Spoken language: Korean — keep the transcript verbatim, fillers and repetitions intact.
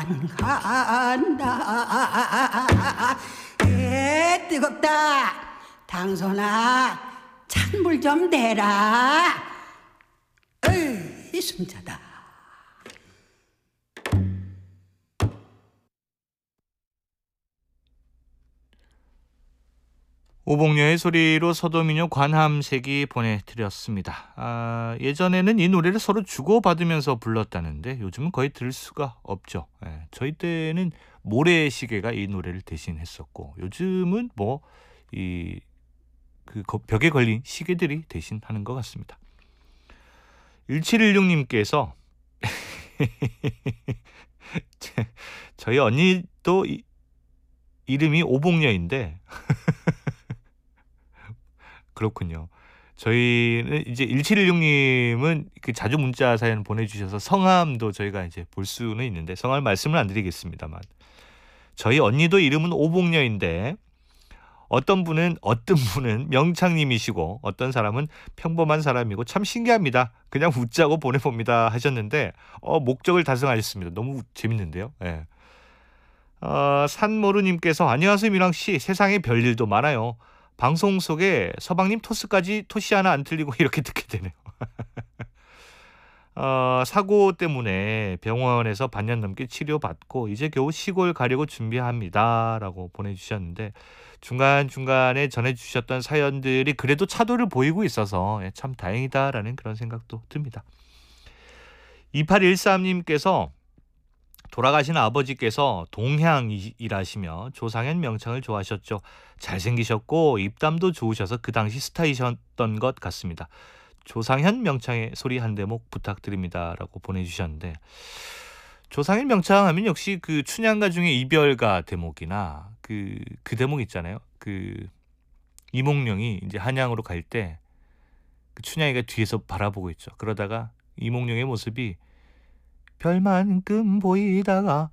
안 간다. 에 뜨겁다. 당선아 찬물 좀 대라. 에이 숨차다. 오복녀의 소리로 서도민요 관함색이 보내드렸습니다. 아, 예전에는 이 노래를 서로 주고받으면서 불렀다는데 요즘은 거의 들을 수가 없죠. 예, 저희 때는 모래시계가 이 노래를 대신했었고 요즘은 뭐 이 그 벽에 걸린 시계들이 대신하는 것 같습니다. 일칠일육 님께서 저희 언니도 이, 이름이 오복녀인데 그렇군요. 저희는 이제 일칠일육 님은 그 자주 문자 사연 보내주셔서 성함도 저희가 이제 볼 수는 있는데 성함 말씀을 안 드리겠습니다만 저희 언니도 이름은 오복녀인데 어떤 분은 어떤 분은 명창님이시고 어떤 사람은 평범한 사람이고 참 신기합니다. 그냥 웃자고 보내봅니다 하셨는데 어, 목적을 달성하셨습니다. 너무 재밌는데요. 예. 어, 산모루님께서 안녕하세요 미랑씨. 세상에 별일도 많아요. 방송 속에 서방님 토스까지 토시 하나 안 틀리고 이렇게 듣게 되네요. 어, 사고 때문에 병원에서 반년 넘게 치료받고 이제 겨우 시골 가려고 준비합니다 라고 보내주셨는데 중간중간에 전해주셨던 사연들이 그래도 차도를 보이고 있어서 참 다행이다라는 그런 생각도 듭니다. 이팔일삼 님께서 돌아가신 아버지께서 동향이라시며 조상현 명창을 좋아하셨죠. 잘생기셨고 입담도 좋으셔서 그 당시 스타이셨던 것 같습니다. 조상현 명창의 소리 한 대목 부탁드립니다 라고 보내주셨는데 조상현 명창 하면 역시 그 춘향가 중에 이별가 대목이나 그, 그 대목 있잖아요. 그 이몽룡이 이제 한양으로 갈 때 그 춘향이가 뒤에서 바라보고 있죠. 그러다가 이몽룡의 모습이 별만큼 보이다가